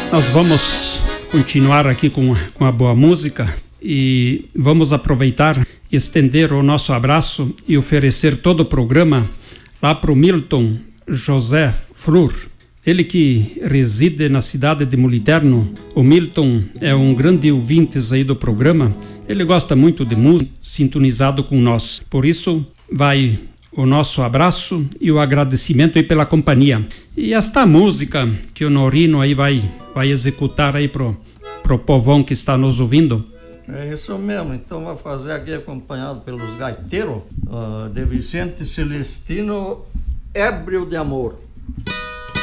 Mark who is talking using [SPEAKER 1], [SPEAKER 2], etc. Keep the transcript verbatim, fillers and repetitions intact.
[SPEAKER 1] Nós vamos continuar aqui com, com a boa música e vamos aproveitar e estender o nosso abraço e oferecer todo o programa lá para o Milton José Flur. Ele que reside na cidade de Muliterno. O Milton é um grande ouvinte aí do programa. Ele gosta muito de música, sintonizado com nós. Por isso, vai o nosso abraço e o agradecimento aí pela companhia. E esta música que o Norino aí vai, vai executar aí pro, pro povão que está nos ouvindo.
[SPEAKER 2] É isso mesmo, então vou fazer aqui acompanhado pelos gaiteiros, uh, de Vicente Celestino, Ébrio de Amor.